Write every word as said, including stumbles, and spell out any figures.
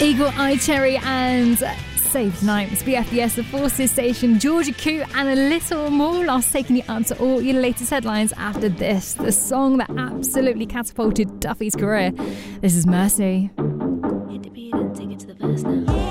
Eagle Eye Cherry and Save Tonight. It's B F B S, the Forces Station, Georgia Koo, and a little more. Last taking you up to all your latest headlines after this. The song that absolutely catapulted Duffy's career. This is Mercy. Hit the beat and take it to the verse now.